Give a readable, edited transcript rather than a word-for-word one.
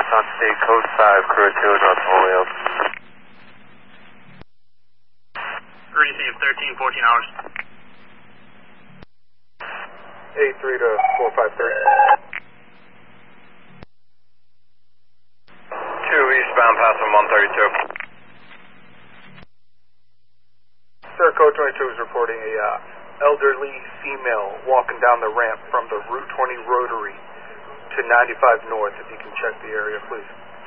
on State Code 5, crew 2, North Holyoke. Receive 13, 14 hours. 83 to 453. 2 eastbound, passing 132. Sir, Code 22 is reporting a elderly female walking down the ramp from the Route 20 Rotary to 95 North. If you can check the area, please.